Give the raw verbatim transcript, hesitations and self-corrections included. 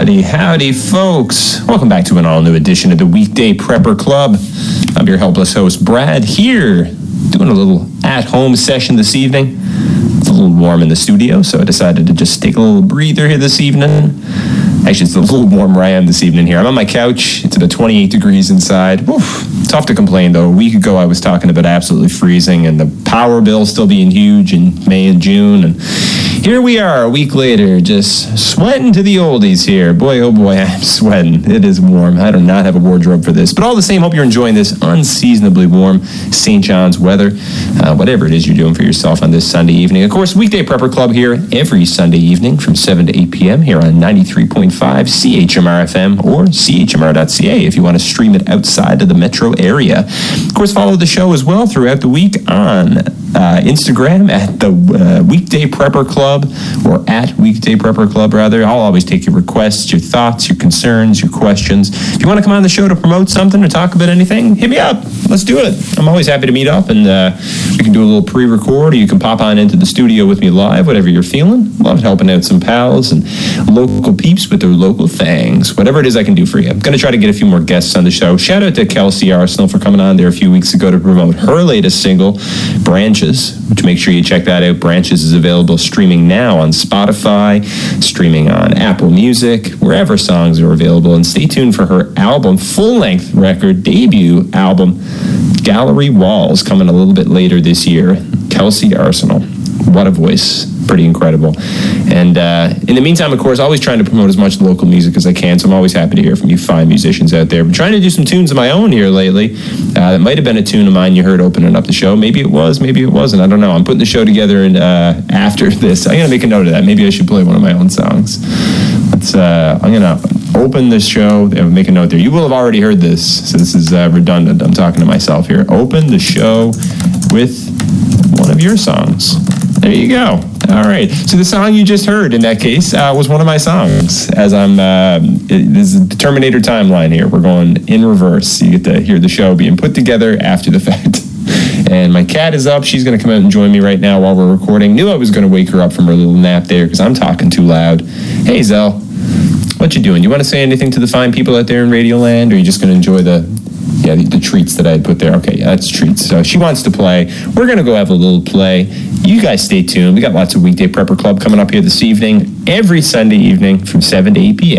Howdy, howdy, folks. Welcome back to an all-new edition of the Weekday Prepper Club. I'm your helpless host, Brad, here doing a little at-home session this evening. It's a little warm in the studio, so I decided to just take a little breather here this evening. Actually, it's a little warm where I am this evening here. I'm on my couch. It's about twenty-eight degrees inside. Oof, tough to complain, though. A week ago, I was talking about absolutely freezing and the power bill still being huge in May and June. And here we are a week later, just sweating to the oldies here. Boy, oh boy, I'm sweating. It is warm. I do not have a wardrobe for this. But all the same, hope you're enjoying this unseasonably warm Saint John's weather, uh, whatever it is you're doing for yourself on this Sunday evening. Of course, Weekday Prepper Club here every Sunday evening from seven to eight p.m. here on ninety-three point five C H M R F M or C H M R dot C A if you want to stream it outside of the metro area. Of course, follow the show as well throughout the week on uh, Instagram at the uh, Weekday Prepper Club, or at Weekday Prepper Club, rather. I'll always take your requests, your thoughts, your concerns, your questions. If you want to come on the show to promote something or talk about anything, hit me up. Let's do it. I'm always happy to meet up, and uh, we can do a little pre-record, or you can pop on into the studio with me live, whatever you're feeling. Love helping out some pals and local peeps with their local things. Whatever it is I can do for you. I'm going to try to get a few more guests on the show. Shout out to Kelsey Arsenal for coming on there a few weeks ago to promote her latest single, Branches, which make sure you check that out. Branches is available streaming now on Spotify, streaming on Apple Music, wherever songs are available. And stay tuned for her album, full-length record, debut album, Gallery Walls, coming a little bit later this year. Kelsey Arsenal. What a voice. Pretty incredible. And uh, in the meantime, of course, always trying to promote as much local music as I can, so I'm always happy to hear from you fine musicians out there. I'm trying to do some tunes of my own here lately. Uh, that might have been a tune of mine you heard opening up the show. Maybe it was, maybe it wasn't. I don't know. I'm putting the show together and uh, after this. I'm going to make a note of that. Maybe I should play one of my own songs. Let's, uh, I'm going to open this show and make a note there. You will have already heard this, so this is uh, redundant. I'm talking to myself here. Open the show with one of your songs. There you go. All right. So the song you just heard, in that case, uh, was one of my songs. As I'm, uh, it, this is the Terminator timeline here. We're going in reverse. You get to hear the show being put together after the fact. And my cat is up. She's going to come out and join me right now while we're recording. Knew I was going to wake her up from her little nap there because I'm talking too loud. Hey, Zell. What you doing? You want to say anything to the fine people out there in Radio Land, or are you just going to enjoy the... Yeah, the, the treats that I had put there. Okay, yeah, that's treats. So she wants to play. We're going to go have a little play. You guys stay tuned. We got lots of Weekday Prepper Club coming up here this evening, every Sunday evening from seven to eight p.m.